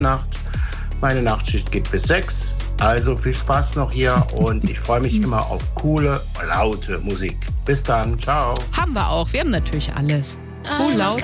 Nacht. Meine Nachtschicht geht bis 6. Also viel Spaß noch hier und ich freue mich immer auf coole, laute Musik. Bis dann, ciao. Haben wir auch. Wir haben natürlich alles. Cool, laut.